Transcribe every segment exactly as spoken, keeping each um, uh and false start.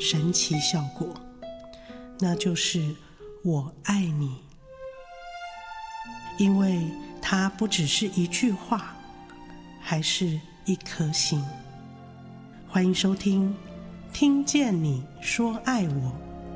神奇效果，那就是我爱你。因为它不只是一句话，还是一颗心。欢迎收听听见你说爱我。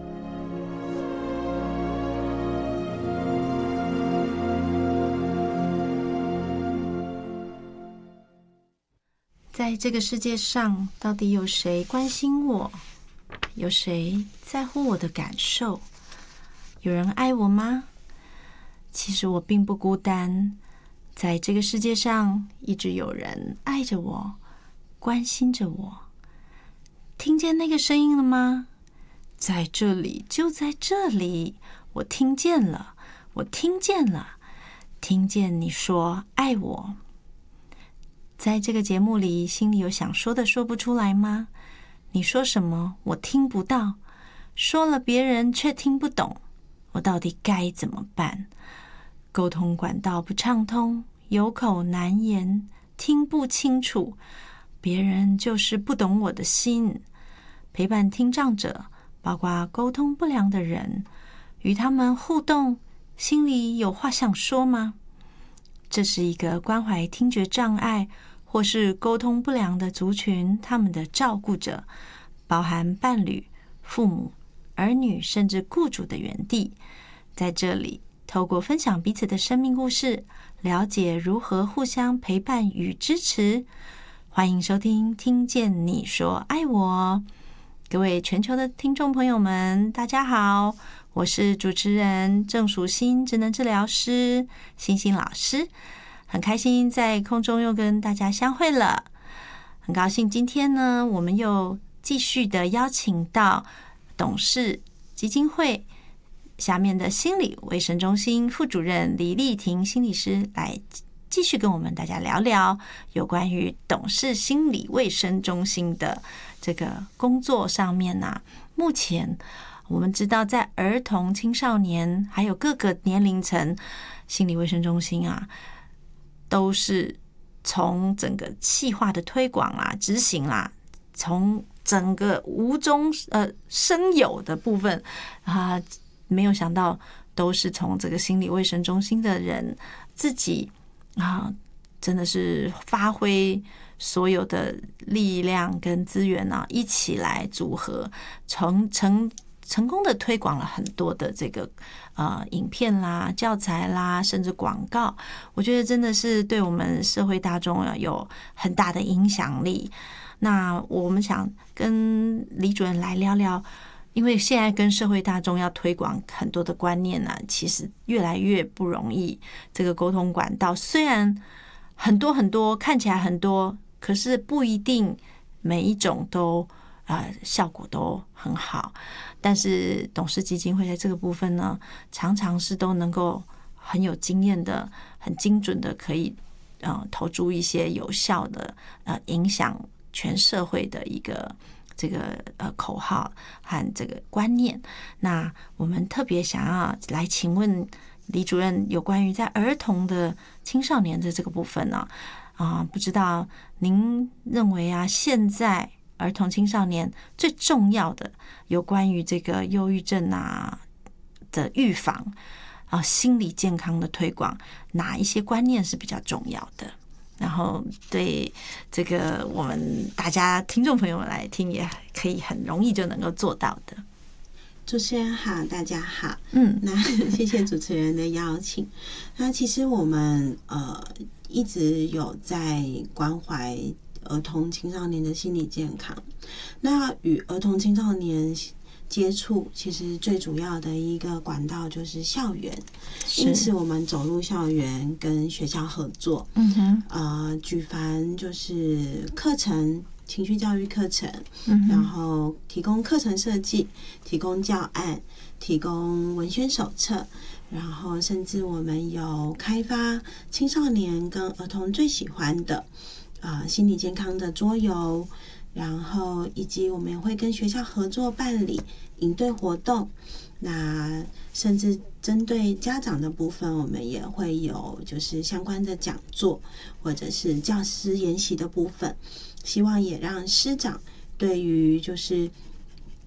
在这个世界上，到底有谁关心我？有谁在乎我的感受？有人爱我吗？其实我并不孤单，在这个世界上，一直有人爱着我，关心着我。听见那个声音了吗？在这里，就在这里，我听见了，我听见了，听见你说爱我。在这个节目里，心里有想说的说不出来吗？你说什么我听不到，说了别人却听不懂，我到底该怎么办？沟通管道不畅通，有口难言，听不清楚，别人就是不懂我的心。陪伴听障者，包括沟通不良的人，与他们互动，心里有话想说吗？这是一个关怀听觉障碍或是沟通不良的族群，他们的照顾者，包含伴侣、父母、儿女，甚至雇主的园地。在这里，透过分享彼此的生命故事，了解如何互相陪伴与支持。欢迎收听听见你说爱我。各位全球的听众朋友们，大家好，我是主持人郑淑欣，职能治疗师欣欣老师，很开心在空中又跟大家相会了。很高兴今天呢，我们又继续的邀请到董事基金会下面的心理卫生中心副主任李丽婷心理师来继续跟我们大家聊聊有关于董事心理卫生中心的这个工作上面啊。目前我们知道在儿童、青少年还有各个年龄层，心理卫生中心啊，都是从整个企划的推广啦、执行啦，从整个无中呃生有的部分啊，没有想到都是从这个心理卫生中心的人自己啊，真的是发挥所有的力量跟资源啊，一起来组合，成成成功的推广了很多的这个呃影片啦、教材啦，甚至广告。我觉得真的是对我们社会大众啊有很大的影响力。那我们想跟李主任来聊聊，因为现在跟社会大众要推广很多的观念呢、啊，其实越来越不容易。这个沟通管道虽然很多很多，看起来很多，可是不一定每一种都呃效果都很好。但是董事基金会在这个部分呢，常常是都能够很有经验的、很精准的，可以呃投注一些有效的呃影响全社会的一个这个呃口号和这个观念。那我们特别想要来请问李主任，有关于在儿童的、青少年的这个部分呢、啊，啊，不知道您认为啊，现在儿童青少年最重要的有关于这个忧郁症啊的预防啊，心理健康的推广，哪一些观念是比较重要的？然后对这个我们大家听众朋友们来听，也可以很容易就能够做到的。 主持人好，大家好。 嗯， 那谢谢主持人的邀请。那其实我们呃一直有在关怀儿童青少年的心理健康。那与儿童青少年接触，其实最主要的一个管道就是校园，因此我们走入校园，跟学校合作， 嗯哼， 呃，举凡就是课程、情绪教育课程， 嗯， 然后提供课程设计，提供教案，提供文宣手册，然后甚至我们有开发青少年跟儿童最喜欢的呃心理健康的桌游。然后以及我们也会跟学校合作办理营队活动，那甚至针对家长的部分，我们也会有就是相关的讲座或者是教师研习的部分，希望也让师长对于就是